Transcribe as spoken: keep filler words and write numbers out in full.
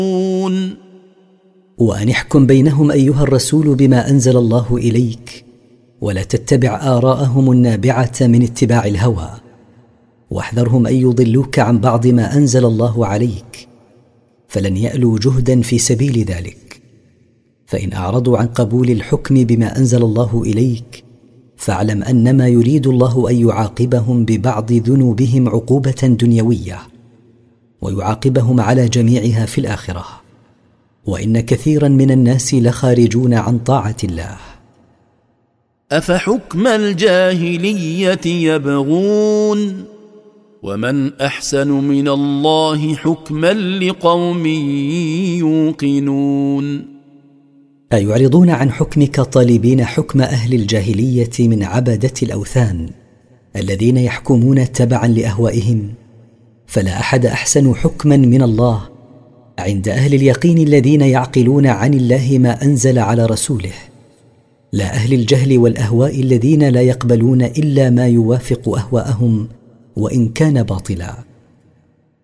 وأن احكم بينهم أيها الرسول بما أنزل الله إليك، ولا تتبع آراءهم النابعة من اتباع الهوى، واحذرهم أن يضلوك عن بعض ما أنزل الله عليك، فلن يألوا جهدا في سبيل ذلك. فإن أعرضوا عن قبول الحكم بما أنزل الله إليك، فاعلم أنما يريد الله أن يعاقبهم ببعض ذنوبهم عقوبة دنيوية، ويعاقبهم على جميعها في الآخرة، وإن كثيرا من الناس لخارجون عن طاعة الله. أفحكم الجاهلية يبغون ومن أحسن من الله حكما لقوم يوقنون. أيعرضون عن حكمك طالبين حكم أهل الجاهلية من عبدة الأوثان الذين يحكمون تبعا لأهوائهم؟ فلا أحد أحسن حكما من الله عند أهل اليقين الذين يعقلون عن الله ما أنزل على رسوله، لا أهل الجهل والأهواء الذين لا يقبلون إلا ما يوافق أهواءهم وإن كان باطلا.